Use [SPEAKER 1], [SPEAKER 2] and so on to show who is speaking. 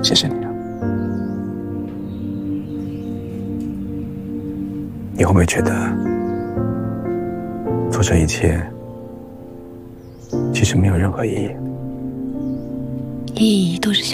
[SPEAKER 1] 谢谢你啊。你会不会觉得做这一切其实没有任何意义？
[SPEAKER 2] 意义都是小